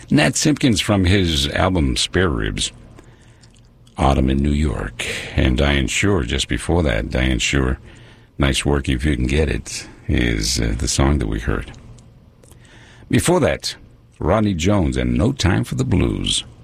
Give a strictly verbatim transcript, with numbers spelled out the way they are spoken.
Nat Simpkins from his album Spare Ribs, Autumn in New York. And Diane Shore just before that. Diane Shore, Nice Work If You Can Get It, is uh, the song that we heard. Before that, Rodney Jones and No Time for the Blues.